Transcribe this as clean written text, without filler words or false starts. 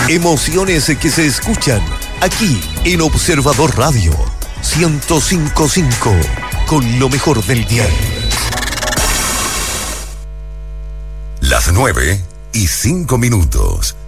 Emociones que se escuchan aquí en Observador Radio 105.5 con lo mejor del día. Las 9:05.